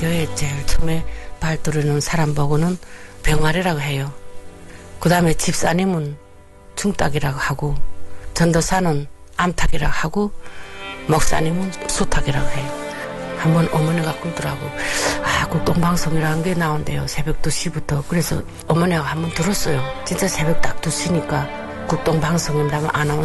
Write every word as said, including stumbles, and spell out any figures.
교회 제일 처음에 발 들이는 사람 보고는 병아리라고 해요. 그 다음에 집사님은 중딱이라고 하고, 전도사는 암탉이라고 하고, 목사님은 수탉이라고 해요. 한번 어머니가 꿀더라고. 아, 국동방송이라는 게 나온대요. 새벽 두 시부터. 그래서 어머니가 한번 들었어요. 진짜 새벽 딱 두 시니까 국동방송이라면 아나운서